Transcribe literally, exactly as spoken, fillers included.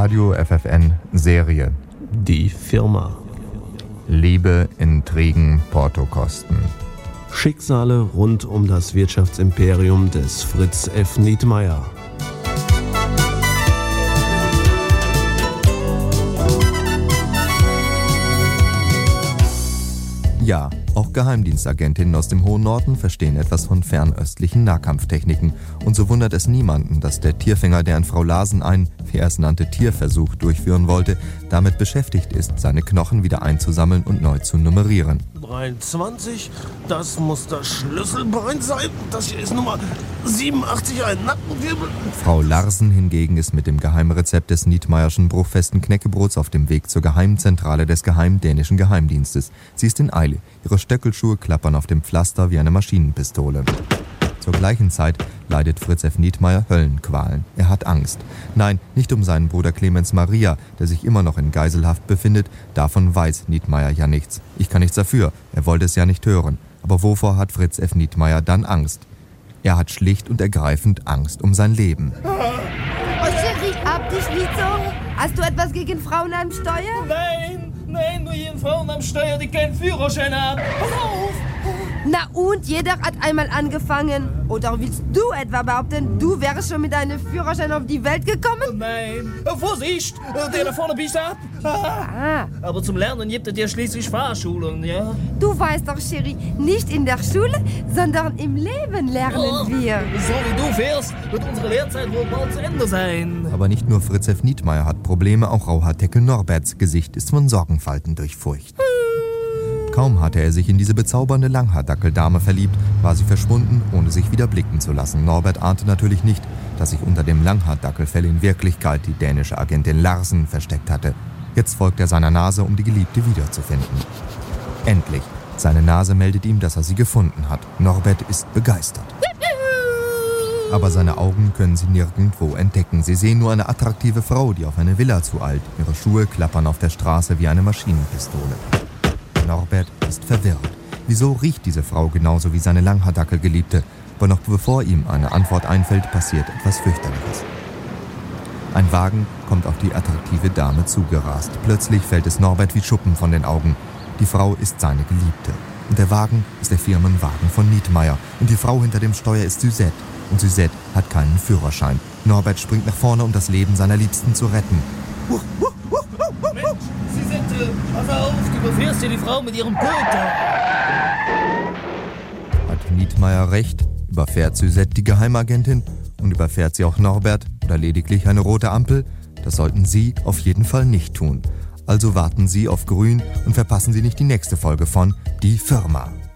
Radio F F N Serie. Die Firma. Liebe, Intrigen, Portokosten. Schicksale rund um das Wirtschaftsimperium des Fritz F. Nietmeyer. Ja, auch Geheimdienstagentinnen aus dem hohen Norden verstehen etwas von fernöstlichen Nahkampftechniken. Und so wundert es niemanden, dass der Tierfänger, der an Frau Larsen einen, wie er es nannte, Tierversuch durchführen wollte, damit beschäftigt ist, seine Knochen wieder einzusammeln und neu zu nummerieren. dreiundzwanzig, das muss das Schlüsselbein sein. Das hier ist Nummer siebenundachtzig, ein Nackenwirbel. Frau Larsen hingegen ist mit dem Geheimrezept des Nietmeyerschen bruchfesten Knäckebrots auf dem Weg zur Geheimzentrale des geheimdänischen Geheimdienstes. Sie ist in Eile. Ihre Stöckelschuhe klappern auf dem Pflaster wie eine Maschinenpistole. Zur gleichen Zeit leidet Fritz F. Nietmeyer Höllenqualen. Er hat Angst. Nein, nicht um seinen Bruder Clemens Maria, der sich immer noch in Geiselhaft befindet. Davon weiß Nietmeyer ja nichts. Ich kann nichts dafür. Er wollte es ja nicht hören. Aber wovor hat Fritz F. Nietmeyer dann Angst? Er hat schlicht und ergreifend Angst um sein Leben. Oh, Sherry, hab dich nicht so. Hast du etwas gegen Frauen am Steuer? Nein, nein, nur jeden Frauen am Steuer, die keinen Führerschein haben. Pass auf! Na und, jeder hat einmal angefangen. Oder willst du etwa behaupten, du wärst schon mit einem Führerschein auf die Welt gekommen? Nein, Vorsicht, der da vorne biegt ab. Ah. Aber zum Lernen gibt es ja schließlich Fahrschulen, ja? Du weißt doch, Sherry, nicht in der Schule, sondern im Leben lernen oh, wir. So wie du fährst, wird unsere Lehrzeit wohl bald zu Ende sein. Aber nicht nur Fritz F. Nietmeyer hat Probleme, auch Rauhaardeckel Norberts Gesicht ist von Sorgenfalten durchfurcht. Kaum hatte er sich in diese bezaubernde Langhaardackeldame verliebt, war sie verschwunden, ohne sich wieder blicken zu lassen. Norbert ahnte natürlich nicht, dass sich unter dem Langhaardackelfell in Wirklichkeit die dänische Agentin Larsen versteckt hatte. Jetzt folgt er seiner Nase, um die Geliebte wiederzufinden. Endlich! Seine Nase meldet ihm, dass er sie gefunden hat. Norbert ist begeistert. Aber seine Augen können sie nirgendwo entdecken. Sie sehen nur eine attraktive Frau, die auf eine Villa zueilt. Ihre Schuhe klappern auf der Straße wie eine Maschinenpistole. Norbert ist verwirrt. Wieso riecht diese Frau genauso wie seine Langhaardackel-Geliebte? Aber noch bevor ihm eine Antwort einfällt, passiert etwas Fürchterliches. Ein Wagen kommt auf die attraktive Dame zugerast. Plötzlich fällt es Norbert wie Schuppen von den Augen. Die Frau ist seine Geliebte. Und der Wagen ist der Firmenwagen von Nietmeyer. Und die Frau hinter dem Steuer ist Suzette. Und Suzette hat keinen Führerschein. Norbert springt nach vorne, um das Leben seiner Liebsten zu retten. Mensch, Sie sind, äh, pass auf, du überfährst hier die Frau mit ihrem Köter. Hat Nietmeyer recht? Überfährt Suzette die Geheimagentin? Und überfährt sie auch Norbert oder lediglich eine rote Ampel? Das sollten Sie auf jeden Fall nicht tun. Also warten Sie auf Grün und verpassen Sie nicht die nächste Folge von Die Firma.